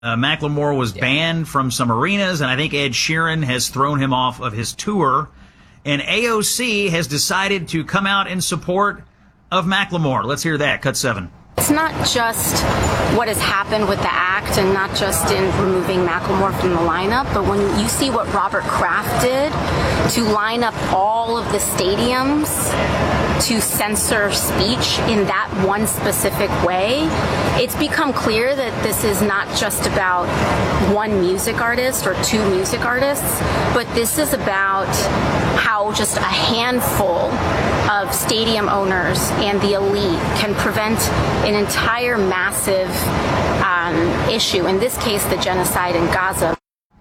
Macklemore was banned from some arenas, and I think Ed Sheeran has thrown him off of his tour. And AOC has decided to come out in support of Macklemore. Let's hear that. Cut 7. It's not just what has happened with the act and not just in removing Macklemore from the lineup, but when you see what Robert Kraft did to line up all of the stadiums to censor speech in that one specific way, it's become clear that this is not just about one music artist or two music artists, but this is about how just a handful of stadium owners and the elite can prevent an entire massive issue, in this case, the genocide in Gaza.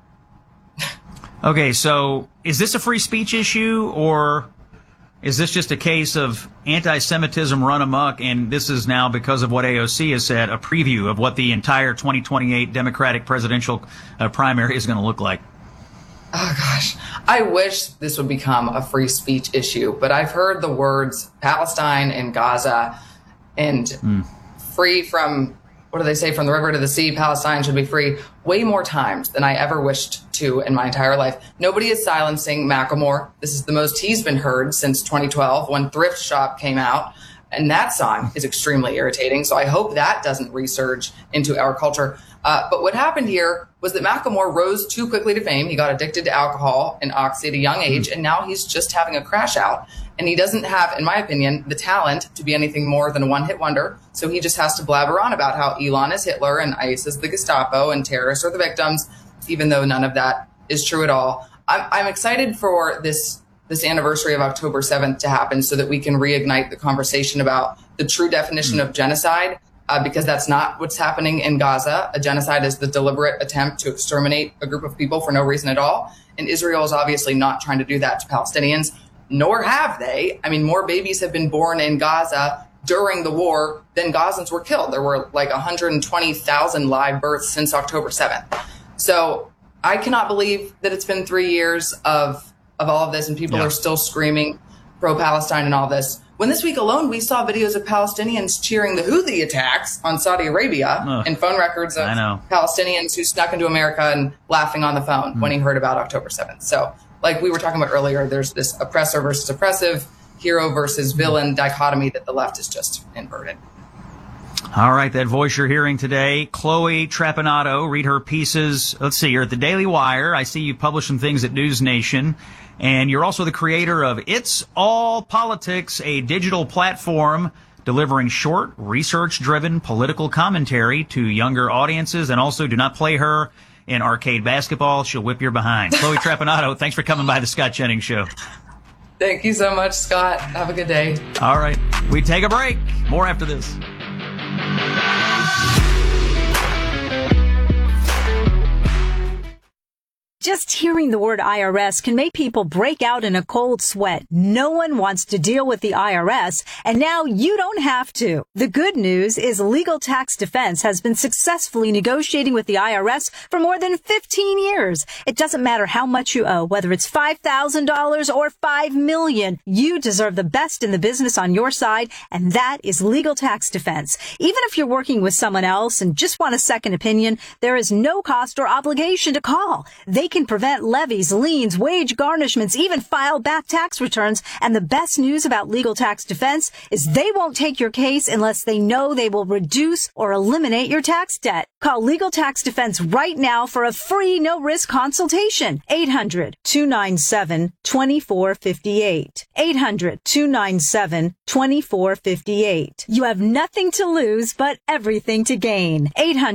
Okay, so is this a free speech issue, or is this just a case of anti-Semitism run amok, and this is now, because of what AOC has said, a preview of what the entire 2028 Democratic presidential primary is going to look like? Oh, gosh. I wish this would become a free speech issue, but I've heard the words Palestine and Gaza and free from, what do they say, from the river to the sea, Palestine should be free, way more times than I ever wished to in my entire life. Nobody is silencing Macklemore. This is the most he's been heard since 2012 when Thrift Shop came out. And that song is extremely irritating. So I hope that doesn't resurge into our culture. But what happened here was that Macklemore rose too quickly to fame. He got addicted to alcohol and oxy at a young age, and now he's just having a crash out. And he doesn't have, in my opinion, the talent to be anything more than a one-hit wonder. So he just has to blabber on about how Elon is Hitler and ICE is the Gestapo and terrorists are the victims, even though none of that is true at all. I'm excited for this anniversary of October 7th to happen so that we can reignite the conversation about the true definition of genocide, because that's not what's happening in Gaza. A genocide is the deliberate attempt to exterminate a group of people for no reason at all. And Israel is obviously not trying to do that to Palestinians, nor have they. I mean, more babies have been born in Gaza during the war than Gazans were killed. There were like 120,000 live births since October 7th. So I cannot believe that it's been 3 years of all of this, and people are still screaming pro-Palestine and all this. When this week alone, we saw videos of Palestinians cheering the Houthi attacks on Saudi Arabia and phone records of Palestinians who snuck into America and laughing on the phone when he heard about October 7th. So like we were talking about earlier, there's this oppressor versus oppressive, hero versus villain dichotomy that the left is just inverted. All right, that voice you're hearing today, Chloe Trapanotto. Read her pieces. Let's see, you're at the Daily Wire. I see you publish some things at News Nation. And you're also the creator of It's All Politics, a digital platform delivering short, research-driven political commentary to younger audiences. And also, do not play her in arcade basketball. She'll whip your behind. Chloe Trapanotto, thanks for coming by the Scott Jennings Show. Thank you so much, Scott. Have a good day. All right, we take a break. More after this. Just hearing the word IRS can make people break out in a cold sweat. No one wants to deal with the IRS, and now you don't have to. The good news is Legal Tax Defense has been successfully negotiating with the IRS for more than 15 years. It doesn't matter how much you owe, whether it's $5,000 or $5 million. You deserve the best in the business on your side, and that is Legal Tax Defense. Even if you're working with someone else and just want a second opinion, there is no cost or obligation to call. They can prevent levies, liens, wage garnishments, even file back tax returns. And the best news about Legal Tax Defense is they won't take your case unless they know they will reduce or eliminate your tax debt. Call Legal Tax Defense right now for a free no-risk consultation. 800-297-2458. 800-297-2458. You have nothing to lose but everything to gain.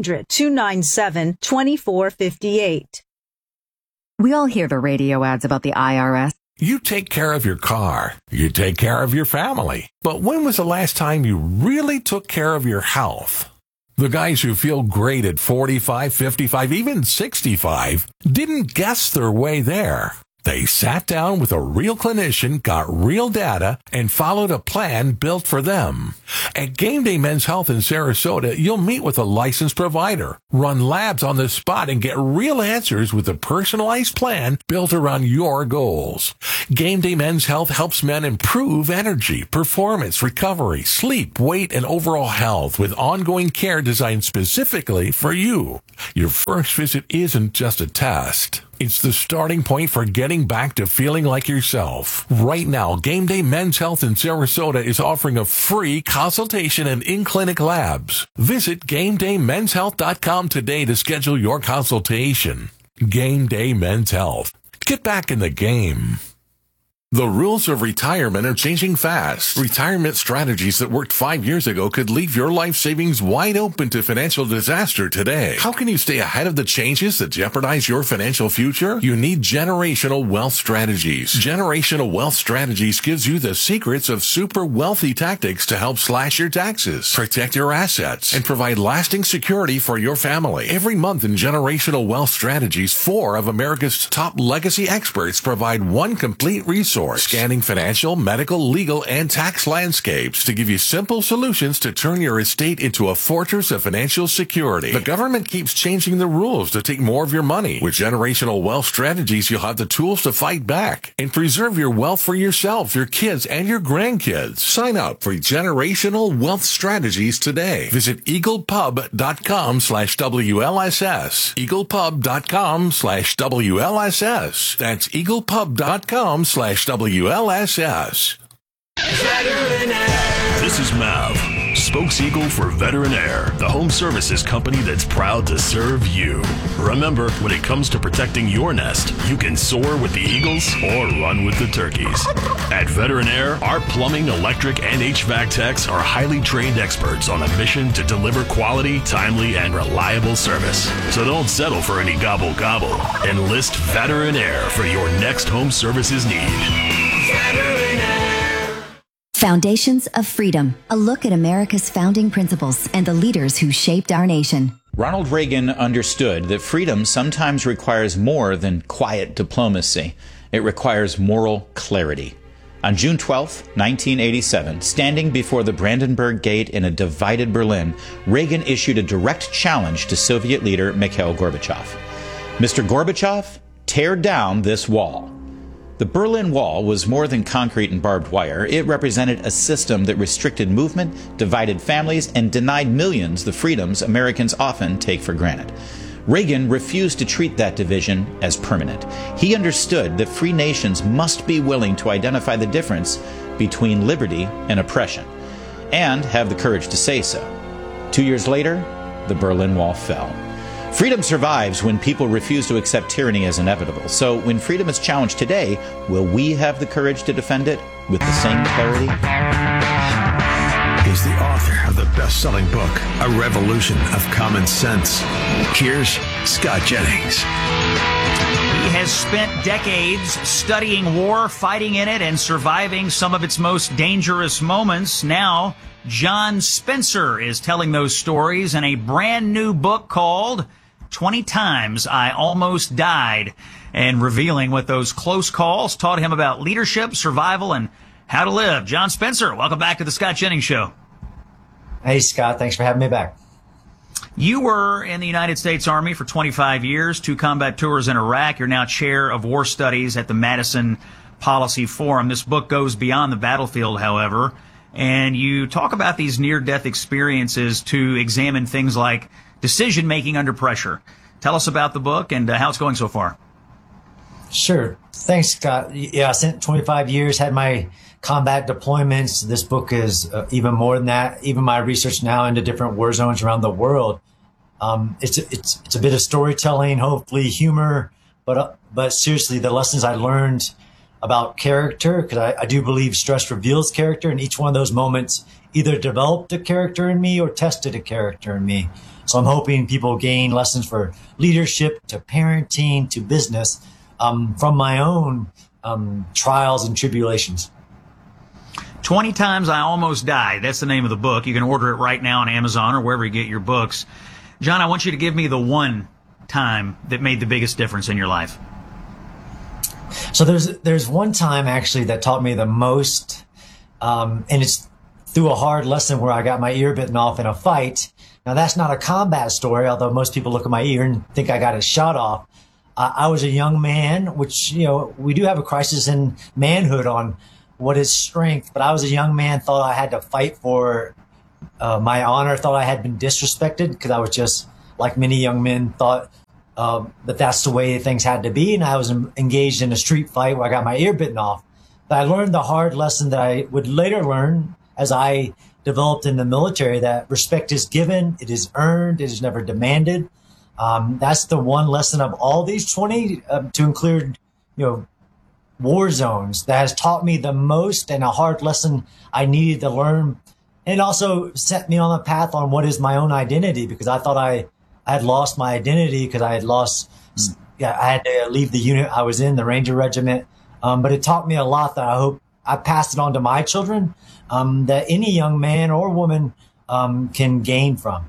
800-297-2458. We all hear the radio ads about the IRS. You take care of your car. You take care of your family. But when was the last time you really took care of your health? The guys who feel great at 45, 55, even 65 didn't guess their way there. They sat down with a real clinician, got real data, and followed a plan built for them. At Game Day Men's Health in Sarasota, you'll meet with a licensed provider, run labs on the spot, and get real answers with a personalized plan built around your goals. Game Day Men's Health helps men improve energy, performance, recovery, sleep, weight, and overall health with ongoing care designed specifically for you. Your first visit isn't just a test. It's the starting point for getting back to feeling like yourself. Right now, Game Day Men's Health in Sarasota is offering a free consultation and in-clinic labs. Visit GameDayMen'sHealth.com today to schedule your consultation. Game Day Men's Health. Get back in the game. The rules of retirement are changing fast. Retirement strategies that worked 5 years ago could leave your life savings wide open to financial disaster today. How can you stay ahead of the changes that jeopardize your financial future? You need Generational Wealth Strategies. Generational Wealth Strategies gives you the secrets of super wealthy tactics to help slash your taxes, protect your assets, and provide lasting security for your family. Every month in Generational Wealth Strategies, 4 of America's top legacy experts provide one complete resource, scanning financial, medical, legal, and tax landscapes to give you simple solutions to turn your estate into a fortress of financial security. The government keeps changing the rules to take more of your money. With Generational Wealth Strategies, you'll have the tools to fight back and preserve your wealth for yourself, your kids, and your grandkids. Sign up for Generational Wealth Strategies today. Visit eaglepub.com/WLSS. eaglepub.com/WLSS. That's eaglepub.com/WLSS. This is Mav, Spokes-Eagle for Veterinaire, the home services company that's proud to serve you. Remember, when it comes to protecting your nest, you can soar with the eagles or run with the turkeys. At Veterinaire, our plumbing, electric, and HVAC techs are highly trained experts on a mission to deliver quality, timely, and reliable service. So don't settle for any gobble-gobble. Enlist Veterinaire for your next home services need. Foundations of Freedom, a look at America's founding principles and the leaders who shaped our nation. Ronald Reagan understood that freedom sometimes requires more than quiet diplomacy. It requires moral clarity. On June 12, 1987, standing before the Brandenburg Gate in a divided Berlin, Reagan issued a direct challenge to Soviet leader Mikhail Gorbachev. Mr. Gorbachev, tear down this wall. The Berlin Wall was more than concrete and barbed wire. It represented a system that restricted movement, divided families, and denied millions the freedoms Americans often take for granted. Reagan refused to treat that division as permanent. He understood that free nations must be willing to identify the difference between liberty and oppression, and have the courage to say so. 2 years later, the Berlin Wall fell. Freedom survives when people refuse to accept tyranny as inevitable. So when freedom is challenged today, will we have the courage to defend it with the same clarity? He's the author of the best-selling book, A Revolution of Common Sense. Here's Scott Jennings. He has spent decades studying war, fighting in it, and surviving some of its most dangerous moments. Now, John Spencer is telling those stories in a brand new book called 20 Times I Almost Died, and revealing what those close calls taught him about leadership, survival, and how to live. John Spencer, welcome back to the Scott Jennings Show. Hey, Scott. Thanks for having me back. You were in the United States Army for 25 years, 2 combat tours in Iraq. You're now chair of war studies at the Madison Policy Forum. This book goes beyond the battlefield, however, and you talk about these near-death experiences to examine things like decision-making under pressure. Tell us about the book and how it's going so far. Sure. Thanks, Scott. Yeah, I spent 25 years, had my combat deployments. This book is even more than that. Even my research now into different war zones around the world. It's a bit of storytelling, hopefully humor, but seriously, the lessons I learned about character, because I do believe stress reveals character, and each one of those moments either developed a character in me or tested a character in me. So I'm hoping people gain lessons for leadership, to parenting, to business, from my own trials and tribulations. 20 Times I Almost Died. That's the name of the book. You can order it right now on Amazon or wherever you get your books. John, I want you to give me the one time that made the biggest difference in your life. So there's one time actually that taught me the most, and it's through a hard lesson where I got my ear bitten off in a fight. Now that's not a combat story, although most people look at my ear and think I got it shot off. I was a young man, which, we do have a crisis in manhood on what is strength, but I was a young man, thought I had to fight for my honor, thought I had been disrespected because I was just, like many young men, thought that that's the way things had to be. And I was engaged in a street fight where I got my ear bitten off. But I learned the hard lesson that I would later learn as I developed in the military, that respect is given, it is earned, it is never demanded. That's the one lesson of all these 20 to include, war zones that has taught me the most, and a hard lesson I needed to learn. And it also set me on a path on what is my own identity, because I thought I had lost my identity because I had I had to leave the unit I was in, the Ranger Regiment. But it taught me a lot that I hope I passed it on to my children, that any young man or woman can gain from.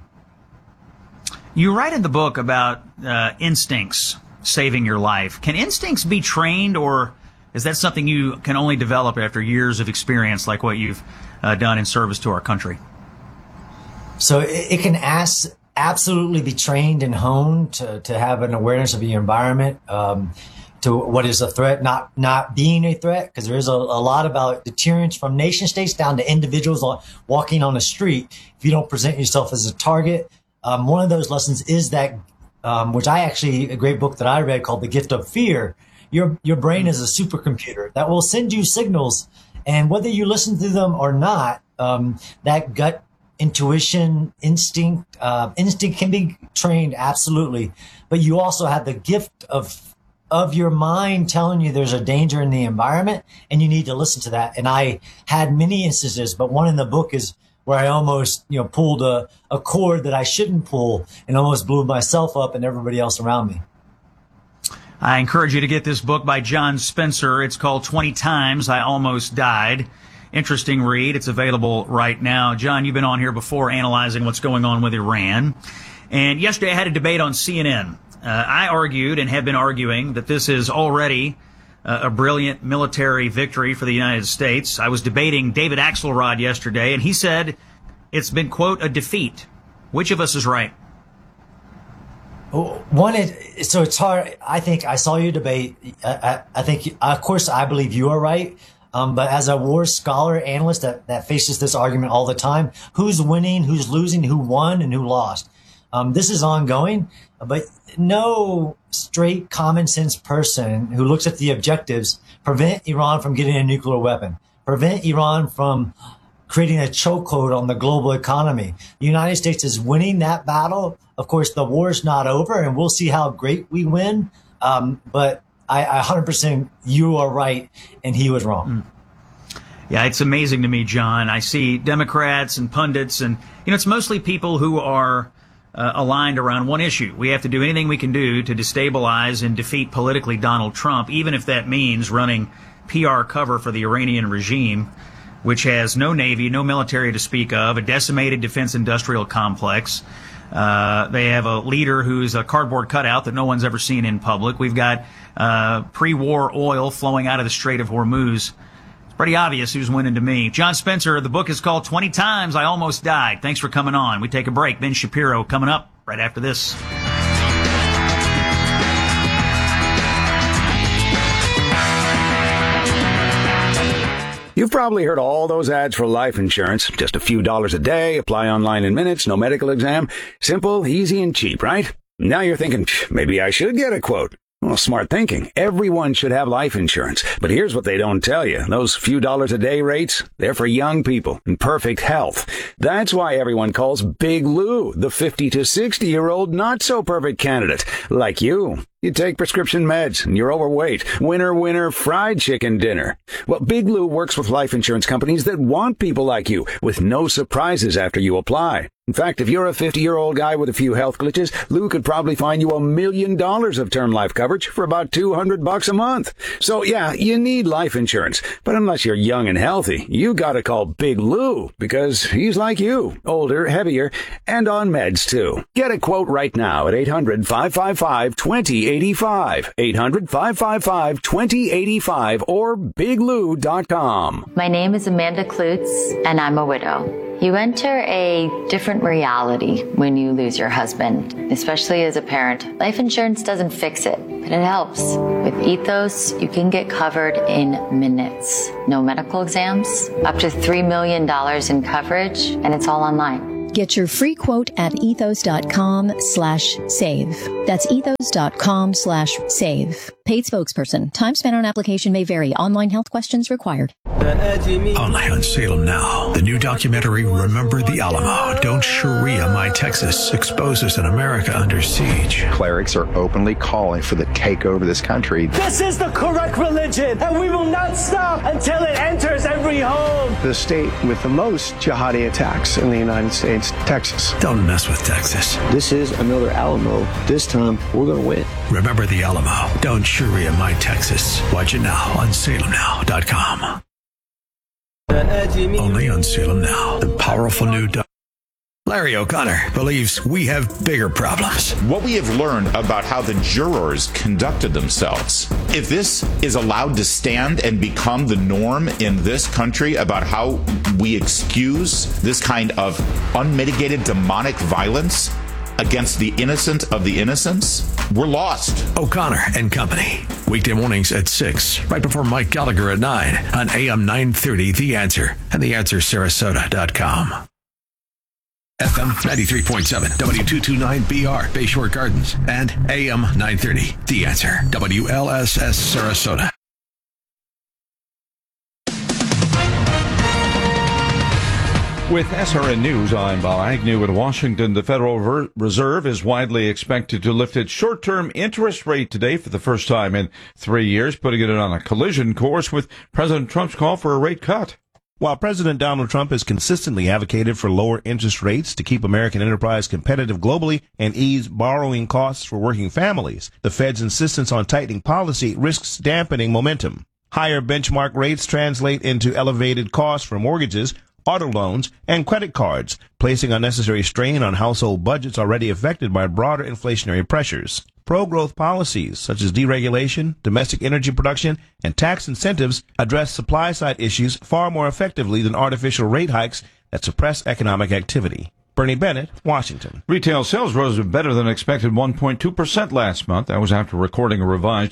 You write in the book about instincts saving your life. Can instincts be trained, or is that something you can only develop after years of experience, like what you've done in service to our country? So it can absolutely be trained and honed to have an awareness of the environment, to what is a threat, not being a threat, because there is a lot about deterrence from nation states down to individuals walking on the street. If you don't present yourself as a target, one of those lessons is that, which a great book that I read called The Gift of Fear. Your brain is a supercomputer that will send you signals, and whether you listen to them or not, that gut intuition, instinct can be trained, absolutely. But you also have the gift of your mind telling you there's a danger in the environment, and you need to listen to that. And I had many instances, but one in the book is where I almost, pulled a cord that I shouldn't pull and almost blew myself up and everybody else around me. I encourage you to get this book by John Spencer. It's called 20 Times I Almost Died. Interesting read. It's available right now. John, you've been on here before analyzing what's going on with Iran. And yesterday I had a debate on CNN. I argued and have been arguing that this is already a brilliant military victory for the United States. I was debating David Axelrod yesterday, and he said it's been, quote, a defeat. Which of us is right? So it's hard. I think I saw your debate. I think, of course, I believe you are right. But as a war scholar, analyst that faces this argument all the time, who's winning, who's losing, who won, and who lost? This is ongoing, but no straight common sense person who looks at the objectives prevent Iran from getting a nuclear weapon, prevent Iran from creating a chokehold on the global economy. The United States is winning that battle. Of course, the war is not over, and we'll see how great we win. But I 100% you are right, and he was wrong. Yeah, it's amazing to me, John. I see Democrats and pundits, and it's mostly people who are aligned around one issue. We have to do anything we can do to destabilize and defeat politically Donald Trump, even if that means running PR cover for the Iranian regime, which has no navy, no military to speak of, a decimated defense industrial complex. They have a leader who's a cardboard cutout that no one's ever seen in public. We've got pre-war oil flowing out of the Strait of Hormuz. It's pretty obvious who's winning to me. John Spencer, the book is called 20 Times I Almost Died. Thanks for coming on. We take a break. Ben Shapiro coming up right after this. You've probably heard all those ads for life insurance. Just a few dollars a day, apply online in minutes, no medical exam. Simple, easy, and cheap, right? Now you're thinking, maybe I should get a quote. Well, smart thinking. Everyone should have life insurance. But here's what they don't tell you. Those few dollars a day rates, they're for young people in perfect health. That's why everyone calls Big Lou the 50 to 60-year-old not-so-perfect candidate, like you. You take prescription meds, and you're overweight. Winner, winner, fried chicken dinner. Well, Big Lou works with life insurance companies that want people like you, with no surprises after you apply. In fact, if you're a 50-year-old guy with a few health glitches, Lou could probably find you $1 million of term life coverage for about $200 a month. So yeah, you need life insurance. But unless you're young and healthy, you gotta call Big Lou, because he's like you, older, heavier, and on meds too. Get a quote right now at 800-555-2085. 800-555-2085 or biglou.com. My name is Amanda Klutz, and I'm a widow. You enter a different reality when you lose your husband, especially as a parent. Life insurance doesn't fix it, but it helps. With Ethos, you can get covered in minutes. No medical exams, up to $3 million in coverage, and it's all online. Get your free quote at ethos.com/save. That's ethos.com/save. Paid spokesperson. Time spent on application may vary. Online health questions required. Only on Salem Now. The new documentary, Remember the Alamo. Don't Sharia My Texas exposes an America under siege. Clerics are openly calling for the takeover of this country. This is the correct religion, and we will not stop until it enters every home. The state with the most jihadi attacks in the United States, Texas. Don't mess with Texas. This is another Alamo. This time, we're going to win. Remember the Alamo. Don't Sharia My Texas. Watch it now on salemnow.com. Only on Salem Now. The powerful new Larry O'Connor believes we have bigger problems. What we have learned about how the jurors conducted themselves, if this is allowed to stand and become the norm in this country about how we excuse this kind of unmitigated demonic violence against the innocent of the innocents, we're lost. O'Connor and Company. Weekday mornings at 6, right before Mike Gallagher at 9 on AM 930 The Answer and TheAnswerSarasota.com. FM 93.7, W229BR, Bayshore Gardens, and AM 930 The Answer, WLSS Sarasota. With SRN News, I'm Bob Agnew in Washington. The Federal Reserve is widely expected to lift its short-term interest rate today for the first time in 3 years, putting it on a collision course with President Trump's call for a rate cut. While President Donald Trump has consistently advocated for lower interest rates to keep American enterprise competitive globally and ease borrowing costs for working families, the Fed's insistence on tightening policy risks dampening momentum. Higher benchmark rates translate into elevated costs for mortgages, auto loans, and credit cards, placing unnecessary strain on household budgets already affected by broader inflationary pressures. Pro-growth policies such as deregulation, domestic energy production, and tax incentives address supply-side issues far more effectively than artificial rate hikes that suppress economic activity. Bernie Bennett, Washington. Retail sales rose better than expected 1.2% last month. That was after recording a revised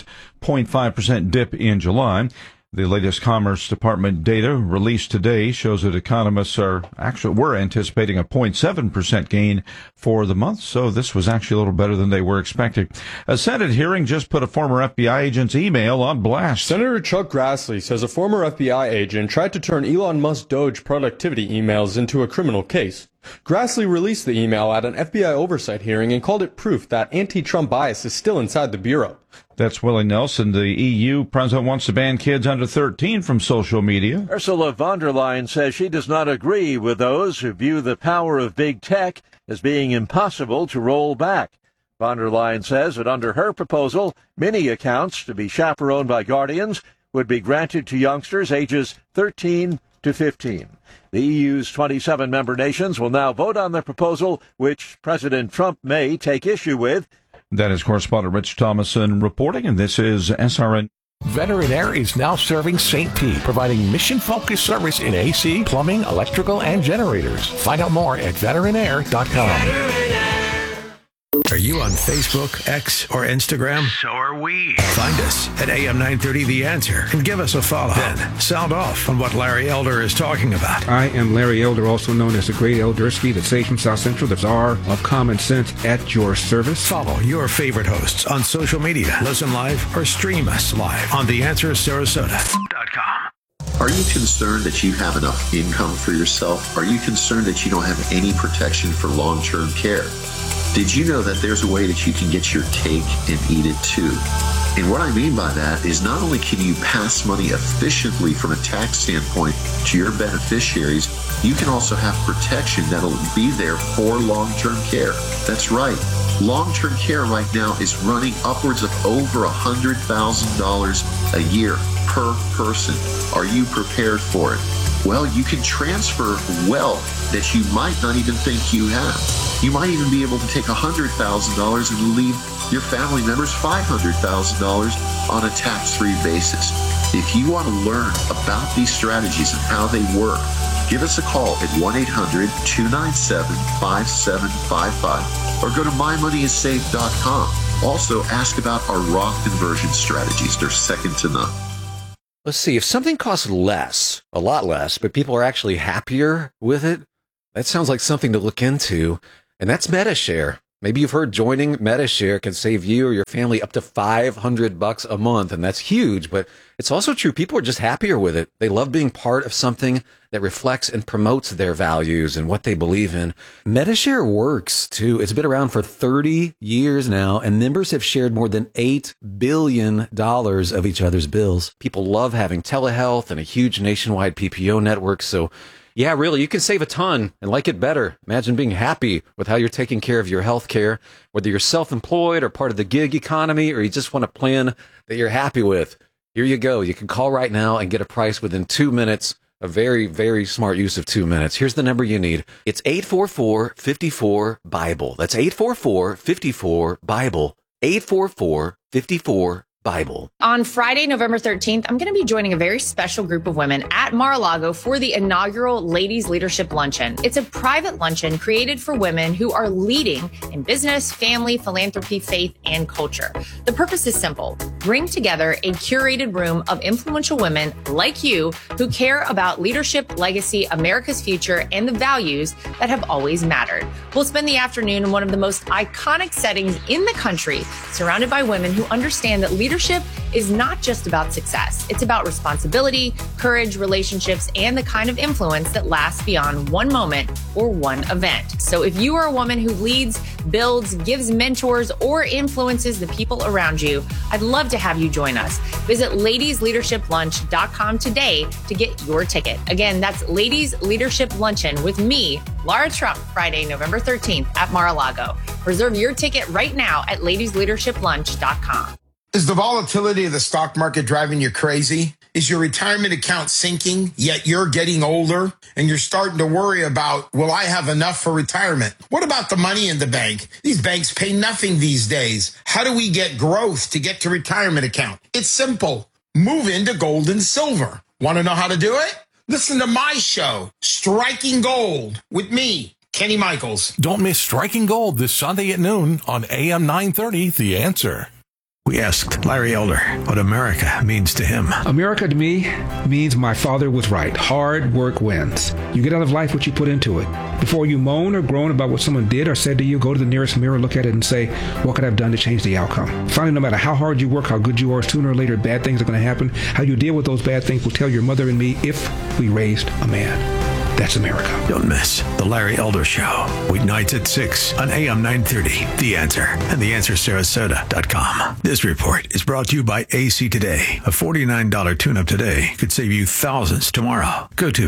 0.5% dip in July. The latest Commerce Department data released today shows that economists were anticipating a 0.7% gain for the month, so this was actually a little better than they were expecting. A Senate hearing just put a former FBI agent's email on blast. Senator Chuck Grassley says a former FBI agent tried to turn Elon Musk's Doge productivity emails into a criminal case. Grassley released the email at an FBI oversight hearing and called it proof that anti-Trump bias is still inside the Bureau. That's Willie Nelson. The EU president wants to ban kids under 13 from social media. Ursula von der Leyen says she does not agree with those who view the power of big tech as being impossible to roll back. Von der Leyen says that under her proposal, many accounts to be chaperoned by guardians would be granted to youngsters ages 13 to 15. The EU's 27 member nations will now vote on the proposal, which President Trump may take issue with. That is correspondent Rich Thomason reporting, and this is SRN. Veteran Air is now serving St. Pete, providing mission-focused service in AC, plumbing, electrical, and generators. Find out more at veteranair.com. Are you on Facebook, X, or Instagram? So are we. Find us at AM 930 The Answer and give us a follow. Then sound off on what Larry Elder is talking about. I am Larry Elder, also known as the Great Eldersky, the sage from South Central, the czar of common sense, at your service. Follow your favorite hosts on social media. Listen live or stream us live on TheAnswerSarasota.com. Are you concerned that you have enough income for yourself? Are you concerned that you don't have any protection for long-term care? Did you know that there's a way that you can get your cake and eat it too? And what I mean by that is not only can you pass money efficiently from a tax standpoint to your beneficiaries, you can also have protection that'll be there for long-term care. That's right. Long-term care right now is running upwards of over $100,000 a year per person. Are you prepared for it? Well, you can transfer wealth that you might not even think you have. You might even be able to take $100,000 and leave your family members $500,000 on a tax-free basis. If you want to learn about these strategies and how they work, give us a call at 1-800-297-5755 or go to mymoneyissafe.com. Also, ask about our Roth conversion strategies. They're second to none. Let's see, if something costs less, a lot less, but people are actually happier with it, that sounds like something to look into, and that's Medi-Share. Maybe you've heard joining Medi-Share can save you or your family up to $500 a month, and that's huge, but it's also true. People are just happier with it. They love being part of something that reflects and promotes their values and what they believe in. Medi-Share works, too. It's been around for 30 years now, and members have shared more than $8 billion of each other's bills. People love having telehealth and a huge nationwide PPO network, so yeah, really, you can save a ton and like it better. Imagine being happy with how you're taking care of your health care, whether you're self-employed or part of the gig economy, or you just want a plan that you're happy with. Here you go. You can call right now and get a price within 2 minutes. A very, very smart use of 2 minutes. Here's the number you need. It's 844-54-BIBLE. That's 844-54-BIBLE. 844-54-BIBLE. On Friday, November 13th, I'm going to be joining a very special group of women at Mar-a-Lago for the inaugural Ladies Leadership Luncheon. It's a private luncheon created for women who are leading in business, family, philanthropy, faith, and culture. The purpose is simple. Bring together a curated room of influential women like you who care about leadership, legacy, America's future, and the values that have always mattered. We'll spend the afternoon in one of the most iconic settings in the country, surrounded by women who understand that leadership is not just about success. It's about responsibility, courage, relationships, and the kind of influence that lasts beyond one moment or one event. So if you are a woman who leads, builds, gives mentors, or influences the people around you, I'd love to have you join us. Visit ladiesleadershiplunch.com today to get your ticket. Again, that's Ladies Leadership Luncheon with me, Lara Trump, Friday, November 13th at Mar-a-Lago. Reserve your ticket right now at ladiesleadershiplunch.com. Is the volatility of the stock market driving you crazy? Is your retirement account sinking, yet you're getting older and you're starting to worry about, will I have enough for retirement? What about the money in the bank? These banks pay nothing these days. How do we get growth to get to retirement account? It's simple. Move into gold and silver. Want to know how to do it? Listen to my show, Striking Gold, with me, Kenny Michaels. Don't miss Striking Gold this Sunday at noon on AM 930, The Answer. We asked Larry Elder what America means to him. America to me means my father was right. Hard work wins. You get out of life what you put into it. Before you moan or groan about what someone did or said to you, go to the nearest mirror, look at it and say, what could I have done to change the outcome? Finally, no matter how hard you work, how good you are, sooner or later, bad things are going to happen. How you deal with those bad things will tell your mother and me if we raised a man. That's America. Don't miss The Larry Elder Show, weeknights at 6 on AM 930, The Answer, and TheAnswerSarasota.com. This report is brought to you by AC Today. A $49 tune-up today could save you thousands tomorrow. Go to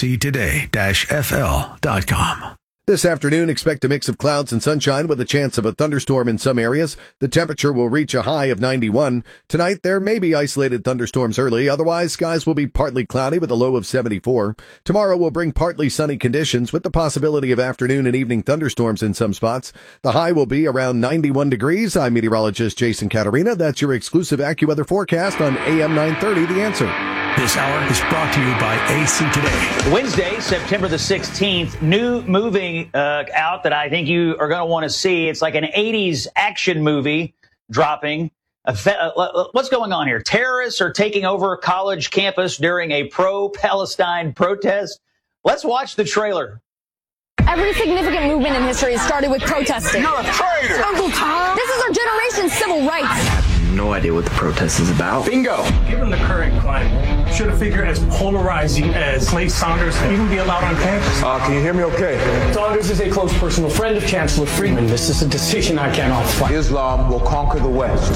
actoday-fl.com. This afternoon, expect a mix of clouds and sunshine with a chance of a thunderstorm in some areas. The temperature will reach a high of 91. Tonight, there may be isolated thunderstorms early. Otherwise, skies will be partly cloudy with a low of 74. Tomorrow will bring partly sunny conditions with the possibility of afternoon and evening thunderstorms in some spots. The high will be around 91 degrees. I'm meteorologist Jason Caterina. That's your exclusive AccuWeather forecast on AM 930, The Answer. This hour is brought to you by AC Today. Wednesday, September the 16th, new movie out that I think you are going to want to see. It's like an 80s action movie dropping. What's going on here? Terrorists are taking over a college campus during a pro-Palestine protest. Let's watch the trailer. Every significant movement in history has started with protesting. You're a traitor! Uncle Tom! This is our generation's civil rights. No idea what the protest is about. Bingo! Given the current climate, should a figure as polarizing as Clay Saunders even be allowed on campus? Can you hear me okay? Saunders is a close personal friend of Chancellor Friedman. This is a decision I cannot fight. Islam will conquer the West.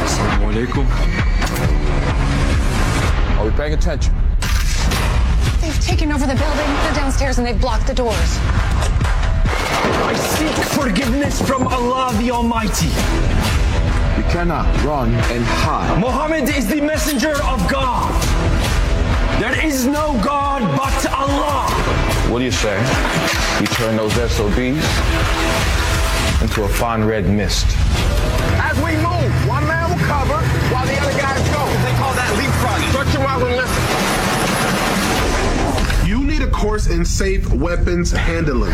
Assalamu alaikum. Are we paying attention? They taken over the building. They're downstairs and they've blocked the doors. I seek forgiveness from Allah the Almighty. You cannot run and hide. Muhammad is the messenger of God. There is no God but Allah. What do you say? We turn those SOBs into a fine red mist. As we move, one man will cover while the other guys go. They call that leapfrogging. Stretch your mouth and listen. You need a course in safe weapons handling.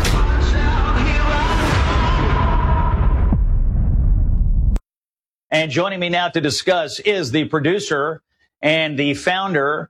And joining me now to discuss is the producer and the founder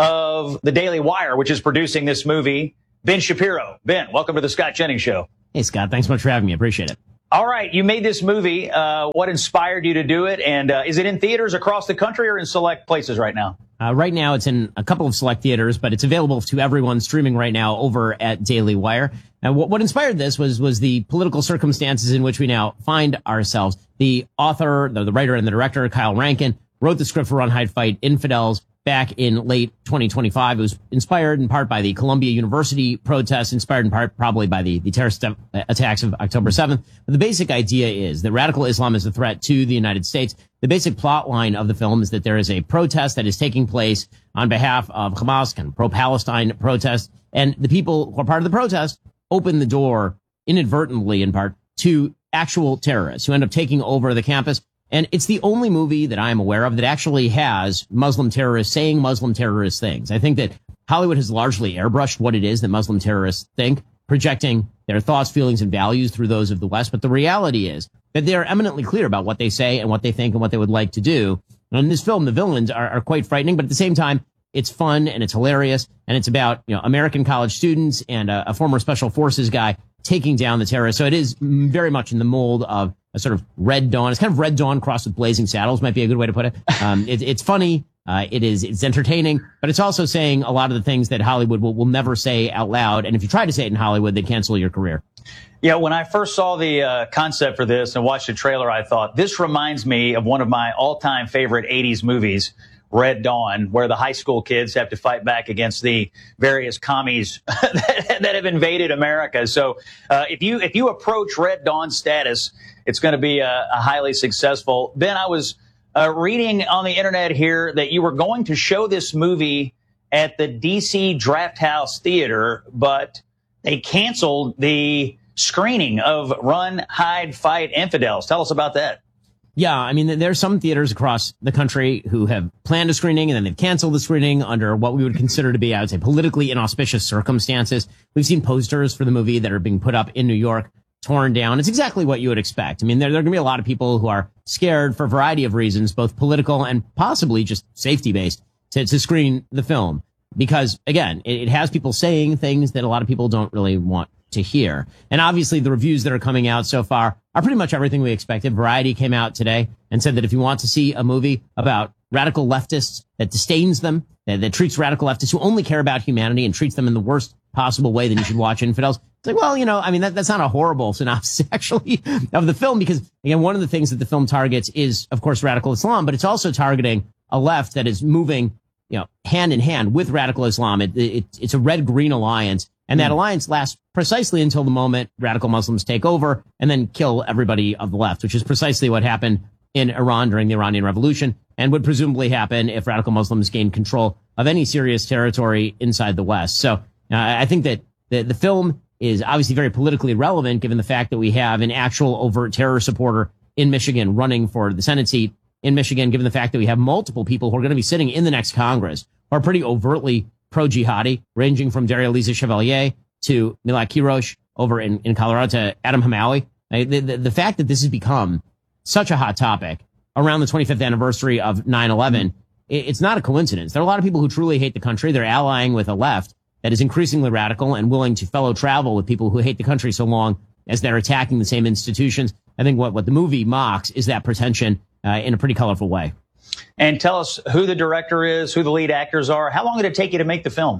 of the Daily Wire, which is producing this movie, Ben Shapiro. Ben, welcome to the Scott Jennings Show. Hey, Scott. Thanks so much for having me. I appreciate it. All right. You made this movie. What inspired you to do it? And is it in theaters across the country or in select places right now? Right now, it's in a couple of select theaters, but it's available to everyone streaming right now over at Daily Wire. Now, what inspired this was the political circumstances in which we now find ourselves. The author, the writer and the director, Kyle Rankin, wrote the script for Run, Hide, Fight, Infidels back in late 2025. It was inspired in part by the Columbia University protests, inspired in part probably by the terrorist attacks of October 7th. But the basic idea is that radical Islam is a threat to the United States. The basic plot line of the film is that there is a protest that is taking place on behalf of Hamas, kind of pro-Palestine protest, and the people who are part of the protest open the door inadvertently, in part, to actual terrorists who end up taking over the campus. And it's the only movie that I'm aware of that actually has Muslim terrorists saying Muslim terrorist things. I think that Hollywood has largely airbrushed what it is that Muslim terrorists think, projecting their thoughts, feelings, and values through those of the West. But the reality is that they are eminently clear about what they say and what they think and what they would like to do. And in this film, the villains are quite frightening, but at the same time, it's fun and it's hilarious. And it's about, American college students and a former special forces guy taking down the terrorists. So it is very much in the mold of a sort of Red Dawn. It's kind of Red Dawn crossed with Blazing Saddles, might be a good way to put it. It's funny. It's entertaining, but it's also saying a lot of the things that Hollywood will never say out loud. And if you try to say it in Hollywood, they cancel your career. Yeah, when I first saw the concept for this and watched the trailer, I thought, this reminds me of one of my all-time favorite 80s movies, Red Dawn, where the high school kids have to fight back against the various commies that have invaded America. So if you approach Red Dawn status, it's going to be a highly successful. Ben, I was reading on the internet here that you were going to show this movie at the DC Draft House Theater, but they canceled the screening of Run, Hide, Fight, Infidels. Tell us about that. Yeah, I mean, there are some theaters across the country who have planned a screening and then they've canceled the screening under what we would consider to be, I would say, politically inauspicious circumstances. We've seen posters for the movie that are being put up in New York, torn down. It's exactly what you would expect. I mean, there are going to be a lot of people who are scared for a variety of reasons, both political and possibly just safety-based, to screen the film. Because, again, it has people saying things that a lot of people don't really want to hear. And obviously the reviews that are coming out so far are pretty much everything we expected. Variety came out today and said that if you want to see a movie about radical leftists that disdains them, that treats radical leftists who only care about humanity and treats them in the worst possible way, then you should watch Infidels. It's like, well, I mean, that's not a horrible synopsis actually of the film, because again, one of the things that the film targets is, of course, radical Islam, but it's also targeting a left that is moving, hand in hand with radical Islam. It's a red-green alliance. And that alliance lasts precisely until the moment radical Muslims take over and then kill everybody of the left, which is precisely what happened in Iran during the Iranian Revolution and would presumably happen if radical Muslims gain control of any serious territory inside the West. So I think that the film is obviously very politically relevant, given the fact that we have an actual overt terror supporter in Michigan running for the Senate seat in Michigan, given the fact that we have multiple people who are going to be sitting in the next Congress who are pretty overtly pro-jihadi, ranging from Daria-Lisa Chevalier to Milad Kirosh over in Colorado to Adam Hamawi. The fact that this has become such a hot topic around the 25th anniversary of 9/11, it's not a coincidence. There are a lot of people who truly hate the country. They're allying with a left that is increasingly radical and willing to fellow travel with people who hate the country so long as they're attacking the same institutions. I think what the movie mocks is that pretension in a pretty colorful way. And tell us who the director is, who the lead actors are. How long did it take you to make the film?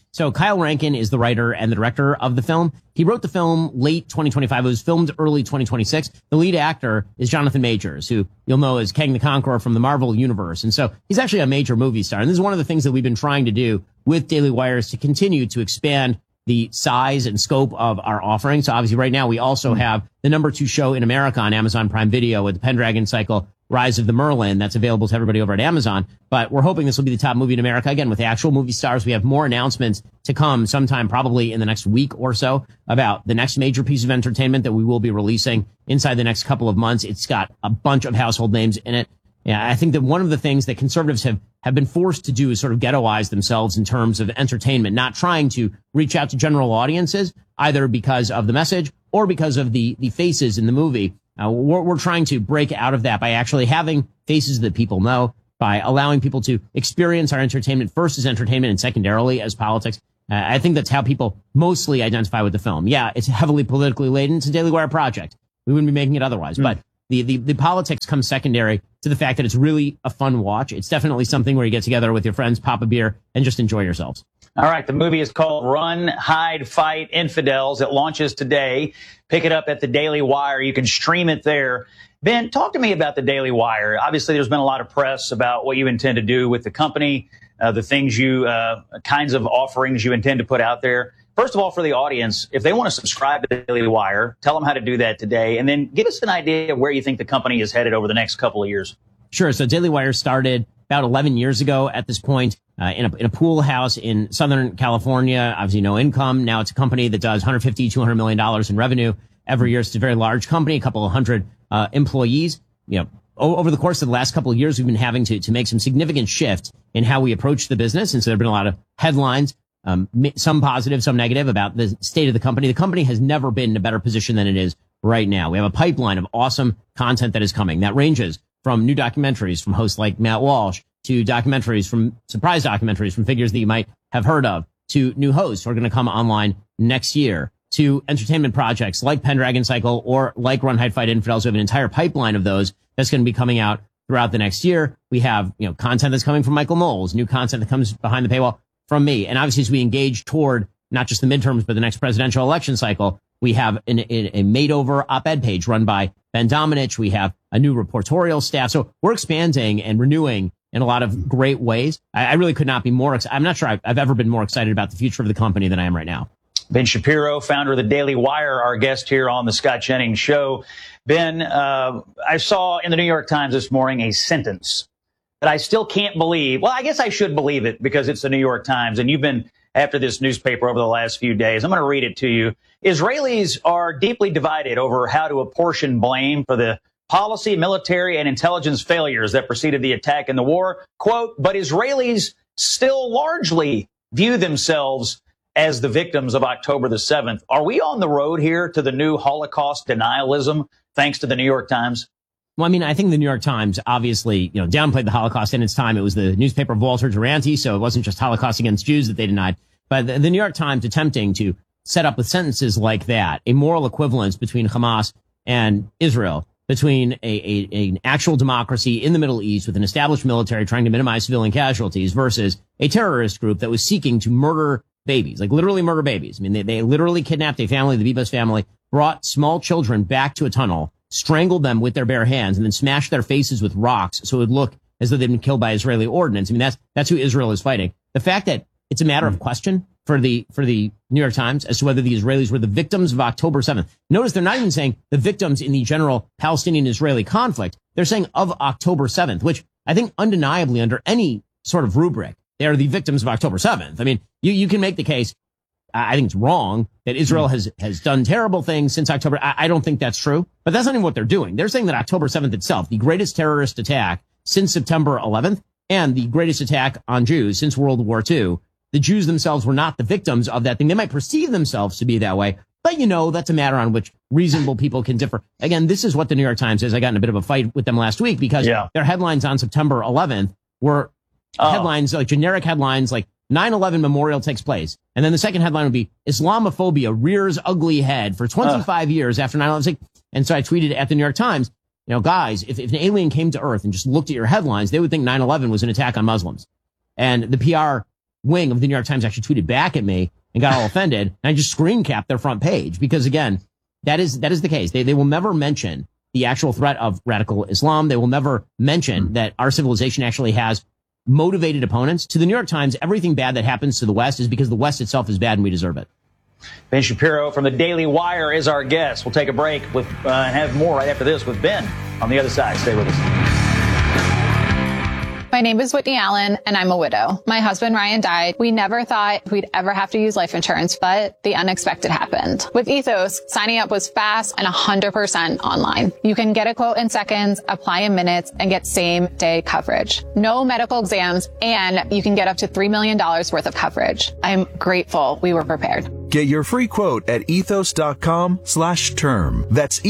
So Kyle Rankin is the writer and the director of the film. He wrote the film late 2025. It was filmed early 2026. The lead actor is Jonathan Majors, who you'll know as Kang the Conqueror from the Marvel Universe. And so he's actually a major movie star. And this is one of the things that we've been trying to do with Daily Wire is to continue to expand the size and scope of our offering. So obviously right now we also have the number 2 show in America on Amazon Prime Video with the Pendragon Cycle, Rise of the Merlin. That's available to everybody over at Amazon. But we're hoping this will be the top movie in America. Again, with the actual movie stars, we have more announcements to come sometime probably in the next week or so about the next major piece of entertainment that we will be releasing inside the next couple of months. It's got a bunch of household names in it. Yeah, I think that one of the things that conservatives have been forced to do is sort of ghettoize themselves in terms of entertainment, not trying to reach out to general audiences, either because of the message or because of the faces in the movie. We're trying to break out of that by actually having faces that people know, by allowing people to experience our entertainment first as entertainment and secondarily as politics. I think that's how people mostly identify with the film. Yeah, it's heavily politically laden. It's a Daily Wire project. We wouldn't be making it otherwise. But the politics comes secondary to the fact that it's really a fun watch. It's definitely something where you get together with your friends, pop a beer, and just enjoy yourselves. All right. The movie is called Run, Hide, Fight, Infidels. It launches today. Pick it up at the Daily Wire. You can stream it there. Ben, talk to me about the Daily Wire. Obviously, there's been a lot of press about what you intend to do with the company, the things kinds of offerings you intend to put out there. First of all, for the audience, if they want to subscribe to the Daily Wire, tell them how to do that today. And then give us an idea of where you think the company is headed over the next couple of years. Sure. So Daily Wire started about 11 years ago at this point in a pool house in Southern California. Obviously, no income. Now it's a company that does $150, $200 million in revenue every year. It's a very large company, a couple of hundred employees. You know, over the course of the last couple of years, we've been having to make some significant shifts in how we approach the business. And so there have been a lot of headlines, some positive, some negative about the state of the company. The company has never been in a better position than it is right now. We have a pipeline of awesome content that is coming that ranges from new documentaries from hosts like Matt Walsh to surprise documentaries from figures that you might have heard of, to new hosts who are going to come online next year, to entertainment projects like Pendragon Cycle or like Run, Hide, Fight, Infidels. We have an entire pipeline of those that's going to be coming out throughout the next year. We have, content that's coming from Michael Knowles, new content that comes behind the paywall from me. And obviously, as we engage toward not just the midterms, but the next presidential election cycle, we have a made-over op-ed page run by Ben Domenech. We have a new reportorial staff. So we're expanding and renewing in a lot of great ways. I really could not be more excited. I'm not sure I've ever been more excited about the future of the company than I am right now. Ben Shapiro, founder of the Daily Wire, our guest here on the Scott Jennings Show. Ben, I saw in the New York Times this morning a sentence that I still can't believe. Well, I guess I should believe it because it's the New York Times, and you've been after this newspaper over the last few days. I'm going to read it to you. Israelis are deeply divided over how to apportion blame for the policy, military, and intelligence failures that preceded the attack and the war. Quote, but Israelis still largely view themselves as the victims of October the 7th. Are we on the road here to the new Holocaust denialism, thanks to the New York Times? Well, I mean, I think the New York Times obviously, downplayed the Holocaust in its time. It was the newspaper of Walter Duranty, so it wasn't just Holocaust against Jews that they denied. But the New York Times attempting to set up with sentences like that, a moral equivalence between Hamas and Israel, between an actual democracy in the Middle East with an established military trying to minimize civilian casualties versus a terrorist group that was seeking to murder babies, like literally murder babies. I mean, they literally kidnapped a family, the Bibas family, brought small children back to a tunnel, strangled them with their bare hands, and then smashed their faces with rocks so it would look as though they'd been killed by Israeli ordnance. I mean, that's who Israel is fighting. The fact that it's a matter of question for the New York Times as to whether the Israelis were the victims of October 7th. Notice they're not even saying the victims in the general Palestinian-Israeli conflict. They're saying of October 7th, which I think undeniably under any sort of rubric, they are the victims of October 7th. I mean, you can make the case, I think it's wrong, that Israel has done terrible things since October. I don't think that's true, but that's not even what they're doing. They're saying that October 7th itself, the greatest terrorist attack since September 11th and the greatest attack on Jews since World War II, the Jews themselves were not the victims of that thing. They might perceive themselves to be that way, but that's a matter on which reasonable people can differ. Again, this is what the New York Times is. I got in a bit of a fight with them last week because their headlines on September 11th were headlines, like generic headlines, like 9/11 memorial takes place. And then the second headline would be Islamophobia rears ugly head for 25 years after 9/11. And so I tweeted at the New York Times, guys, if an alien came to Earth and just looked at your headlines, they would think 9/11 was an attack on Muslims. And the PR wing of the New York Times actually tweeted back at me and got all offended. And I just screen capped their front page because, again, that is the case. They will never mention the actual threat of radical Islam. They will never mention that our civilization actually has motivated opponents. To the New York Times, everything bad that happens to the West is because the West itself is bad and we deserve it. Ben Shapiro from the Daily Wire is our guest. We'll take a break and have more right after this with Ben on the other side. Stay with us. My name is Whitney Allen, and I'm a widow. My husband, Ryan, died. We never thought we'd ever have to use life insurance, but the unexpected happened. With Ethos, signing up was fast and 100% online. You can get a quote in seconds, apply in minutes, and get same-day coverage. No medical exams, and you can get up to $3 million worth of coverage. I'm grateful we were prepared. Get your free quote at ethos.com/term. That's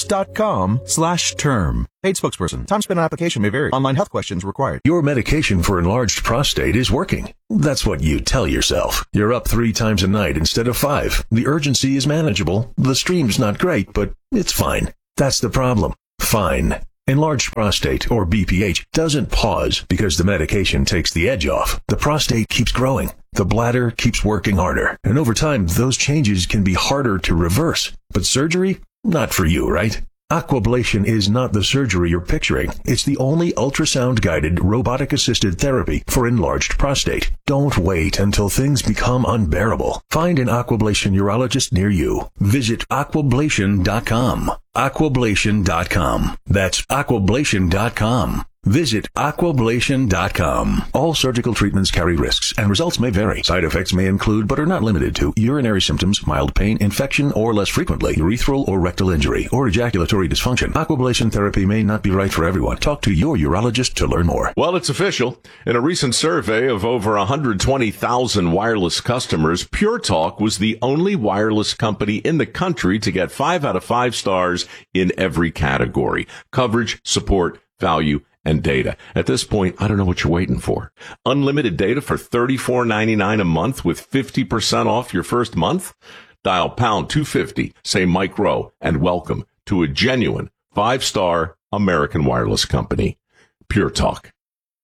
ethos.com/term. Paid spokesperson. Time spent on application may vary. Online health questions required. Your medication for enlarged prostate is working. That's what you tell yourself. You're up 3 times a night instead of 5. The urgency is manageable. The stream's not great, but it's fine. That's the problem. Fine. Enlarged prostate, or BPH, doesn't pause because the medication takes the edge off. The prostate keeps growing. The bladder keeps working harder. And over time, those changes can be harder to reverse. But surgery? Not for you, right? Aquablation is not the surgery you're picturing. It's the only ultrasound-guided, robotic-assisted therapy for enlarged prostate. Don't wait until things become unbearable. Find an Aquablation urologist near you. Visit aquablation.com. Aquablation.com. That's aquablation.com. Visit aquablation.com. All surgical treatments carry risks, and results may vary. Side effects may include, but are not limited to, urinary symptoms, mild pain, infection, or less frequently, urethral or rectal injury, or ejaculatory dysfunction. Aquablation therapy may not be right for everyone. Talk to your urologist to learn more. Well, it's official. In a recent survey of over 120,000 wireless customers, Pure Talk was the only wireless company in the country to get 5 out of 5 stars in every category: coverage, support, value, and data. At this point, I don't know what you're waiting for. Unlimited data for $34.99 a month with 50% off your first month? Dial pound 250, say Mike Rowe, and welcome to a genuine 5-star American wireless company. Pure Talk.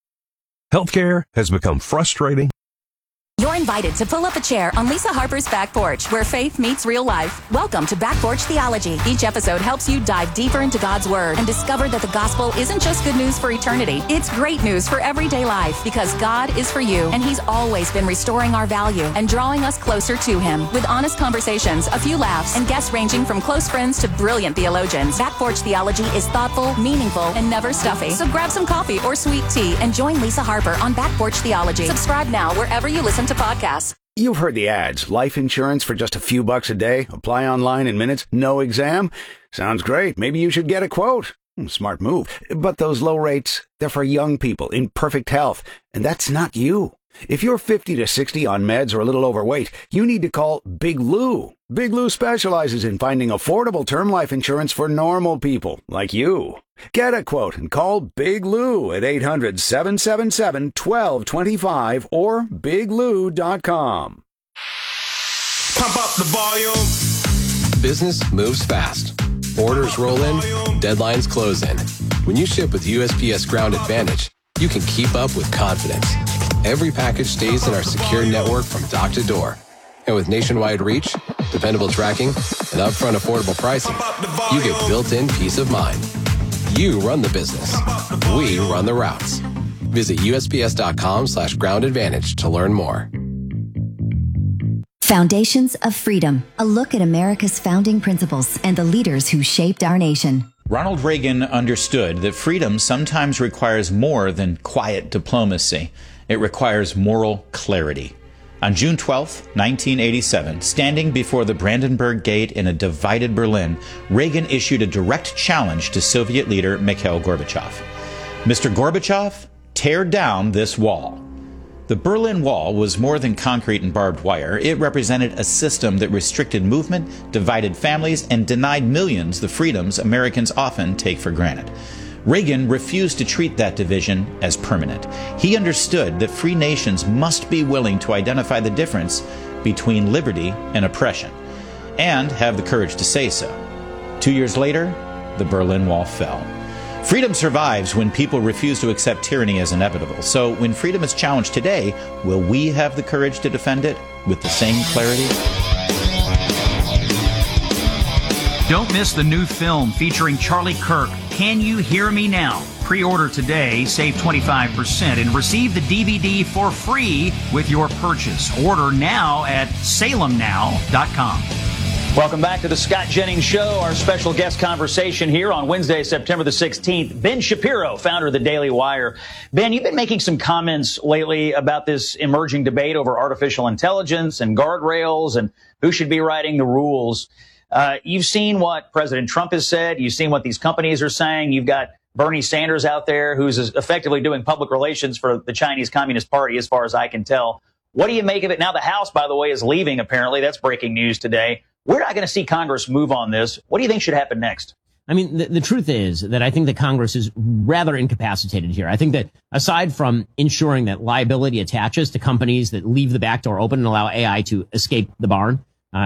Healthcare has become frustrating. You're invited to pull up a chair on Lisa Harper's Back Porch, where faith meets real life. Welcome to Back Porch Theology. Each episode helps you dive deeper into God's Word and discover that the gospel isn't just good news for eternity. It's great news for everyday life, because God is for you, and He's always been restoring our value and drawing us closer to Him. With honest conversations, a few laughs, and guests ranging from close friends to brilliant theologians, Back Porch Theology is thoughtful, meaningful, and never stuffy. So grab some coffee or sweet tea and join Lisa Harper on Back Porch Theology. Subscribe now wherever you listen to podcasts. You've heard the ads. Life insurance for just a few bucks a day. Apply online in minutes. No exam. Sounds great. Maybe you should get a quote. Smart move. But those low rates, they're for young people in perfect health. And that's not you. If you're 50 to 60 on meds or a little overweight, you need to call Big Lou. Big Lou specializes in finding affordable term life insurance for normal people like you. Get a quote and call Big Lou at 800-777-1225 or biglou.com. Pump up the volume. Business moves fast. Orders roll in, deadlines close in. When you ship with USPS Ground Advantage, you can keep up with confidence. Every package stays in our secure network from dock to door. And with nationwide reach, dependable tracking, and upfront affordable pricing, you get built-in peace of mind. You run the business. We run the routes. Visit USPS.com/Ground Advantage to learn more. Foundations of Freedom, a look at America's founding principles and the leaders who shaped our nation. Ronald Reagan understood that freedom sometimes requires more than quiet diplomacy. It requires moral clarity. On June 12, 1987, standing before the Brandenburg Gate in a divided Berlin, Reagan issued a direct challenge to Soviet leader Mikhail Gorbachev. Mr. Gorbachev, tear down this wall. The Berlin Wall was more than concrete and barbed wire. It represented a system that restricted movement, divided families, and denied millions the freedoms Americans often take for granted. Reagan refused to treat that division as permanent. He understood that free nations must be willing to identify the difference between liberty and oppression, and have the courage to say so. 2 years later, the Berlin Wall fell. Freedom survives when people refuse to accept tyranny as inevitable. So when freedom is challenged today, will we have the courage to defend it with the same clarity? Don't miss the new film featuring Charlie Kirk, Can You Hear Me Now? Pre-order today, save 25%, and receive the DVD for free with your purchase. Order now at salemnow.com. Welcome back to the Scott Jennings Show. Our special guest conversation here on Wednesday, September the 16th. Ben Shapiro, founder of the Daily Wire. Ben, you've been making some comments lately about this emerging debate over artificial intelligence and guardrails and who should be writing the rules. You've seen what President Trump has said. You've seen what these companies are saying. You've got Bernie Sanders out there who's effectively doing public relations for the Chinese Communist Party, as far as I can tell. What do you make of it? Now, the House, by the way, is leaving, apparently. That's breaking news today. We're not going to see Congress move on this. What do you think should happen next? I mean, the truth is that I think that Congress is rather incapacitated here. I think that aside from ensuring that liability attaches to companies that leave the back door open and allow AI to escape the barn,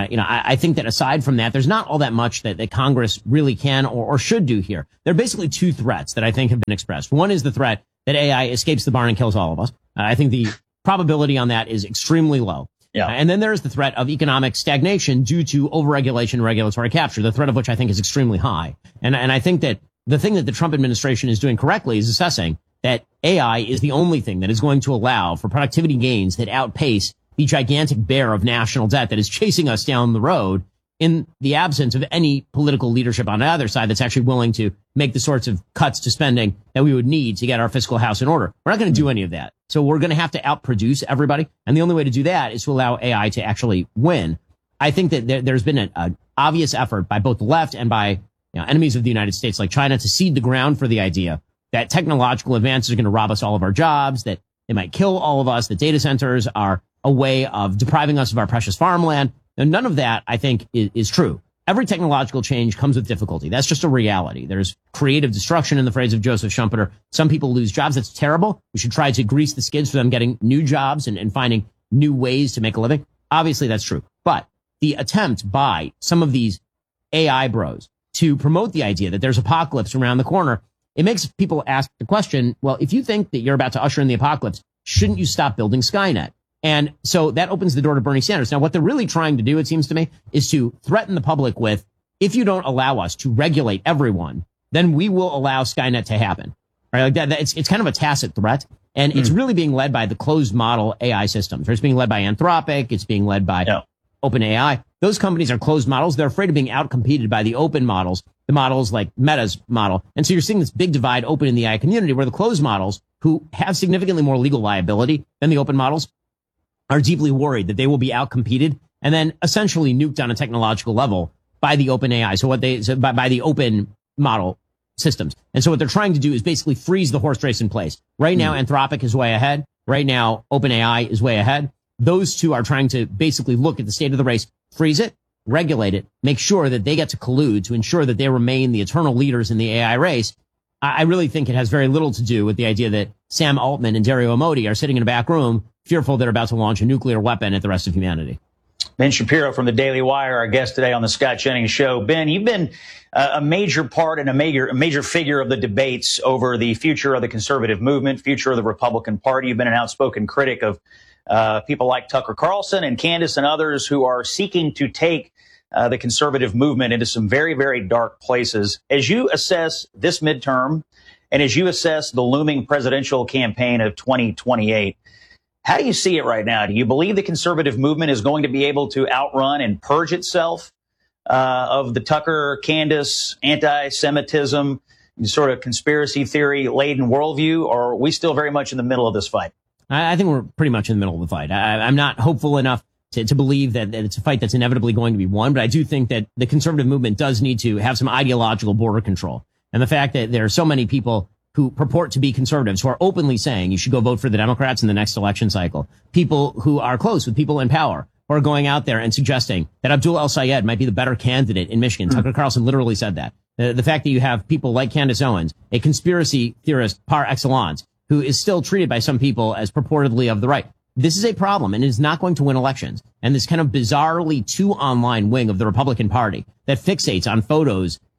I think that aside from that, there's not all that much that Congress really can or should do here. There are basically two threats that I think have been expressed. One is the threat that AI escapes the barn and kills all of us. I think the probability on that is extremely low. Yeah. And then there's the threat of economic stagnation due to overregulation and regulatory capture, the threat of which I think is extremely high. And I think that the thing that the Trump administration is doing correctly is assessing that AI is the only thing that is going to allow for productivity gains that outpace the gigantic bear of national debt that is chasing us down the road in the absence of any political leadership on the other side that's actually willing to make the sorts of cuts to spending that we would need to get our fiscal house in order. We're not going to do any of that. So we're going to have to outproduce everybody. And the only way to do that is to allow AI to actually win. I think that there's been an obvious effort by both the left and by enemies of the United States like China to seed the ground for the idea that technological advances are going to rob us all of our jobs, that they might kill all of us, that data centers are a way of depriving us of our precious farmland. And none of that, I think, is true. Every technological change comes with difficulty. That's just a reality. There's creative destruction, in the phrase of Joseph Schumpeter. Some people lose jobs. That's terrible. We should try to grease the skids for them getting new jobs and finding new ways to make a living. Obviously, that's true. But the attempt by some of these AI bros to promote the idea that there's apocalypse around the corner, it makes people ask the question, well, if you think that you're about to usher in the apocalypse, shouldn't you stop building Skynet? And so that opens the door to Bernie Sanders. Now, what they're really trying to do, it seems to me, is to threaten the public with, if you don't allow us to regulate everyone, then we will allow Skynet to happen. Right? Like that it's kind of a tacit threat. And it's really being led by the closed model AI systems. It's being led by Anthropic. It's being led by OpenAI. Those companies are closed models. They're afraid of being outcompeted by the open models, the models like Meta's model. And so you're seeing this big divide open in the AI community where the closed models, who have significantly more legal liability than the open models, are deeply worried that they will be outcompeted and then essentially nuked on a technological level by the OpenAI. By the open model systems. And so what they're trying to do is basically freeze the horse race in place. Right now, Anthropic is way ahead. Right now, OpenAI is way ahead. Those two are trying to basically look at the state of the race, freeze it, regulate it, make sure that they get to collude to ensure that they remain the eternal leaders in the AI race. I really think it has very little to do with the idea that Sam Altman and Dario Amodei are sitting in a back room fearful they're about to launch a nuclear weapon at the rest of humanity. Ben Shapiro from the Daily Wire, our guest today on the Scott Jennings Show. Ben, you've been a major part and a major figure of the debates over the future of the conservative movement, future of the Republican Party. You've been an outspoken critic of people like Tucker Carlson and Candace and others who are seeking to take the conservative movement into some very, very dark places. As you assess this midterm and as you assess the looming presidential campaign of 2028, how do you see it right now? Do you believe the conservative movement is going to be able to outrun and purge itself of the Tucker, Candace, anti-Semitism, sort of conspiracy theory-laden worldview, or are we still very much in the middle of this fight? I think we're pretty much in the middle of the fight. I'm not hopeful enough to believe that it's a fight that's inevitably going to be won, but I do think that the conservative movement does need to have some ideological border control. And the fact that there are so many people who purport to be conservatives, who are openly saying you should go vote for the Democrats in the next election cycle, people who are close with people in power, who are going out there and suggesting that Abdul El-Sayed might be the better candidate in Michigan. Tucker Carlson literally said that. The fact that you have people like Candace Owens, a conspiracy theorist par excellence, who is still treated by some people as purportedly of the right. This is a problem, and it is not going to win elections. And this kind of bizarrely too online wing of the Republican Party that fixates on photos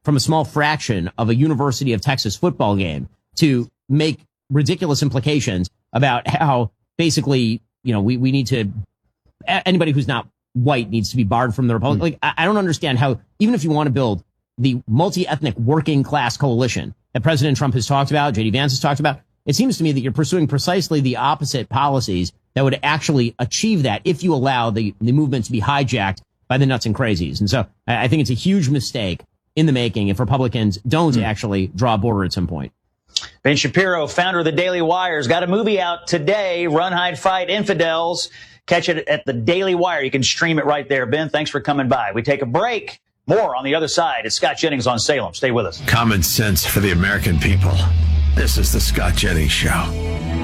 from a small fraction of a University of Texas football game to make ridiculous implications about how basically, we need to, anybody who's not white needs to be barred from the Republic. Like, I don't understand how, even if you want to build the multi-ethnic working class coalition that President Trump has talked about, J.D. Vance has talked about, it seems to me that you're pursuing precisely the opposite policies that would actually achieve that if you allow the movement to be hijacked by the nuts and crazies. And so I think it's a huge mistake in the making if Republicans don't actually draw a border at some point. Ben Shapiro, founder of the Daily Wire, has got a movie out today, Run, Hide, Fight, Infidels. Catch it at the Daily Wire. You can stream it right there. Ben, thanks for coming by. We take a break. More on the other side. It's Scott Jennings on Salem. Stay with us. Common sense for the American people. This is the Scott Jennings Show.